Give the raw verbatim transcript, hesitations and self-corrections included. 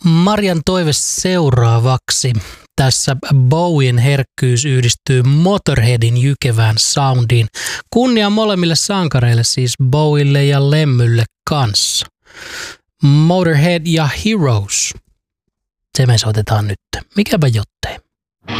Marian toive seuraavaksi. Tässä Bowien herkkyys yhdistyy Motorheadin jykevään soundiin. Kunnia molemmille sankareille, siis Bowielle ja Lemmylle kanssa. Motorhead ja Heroes. Se me soitetaan nyt. Mikäpä jottei.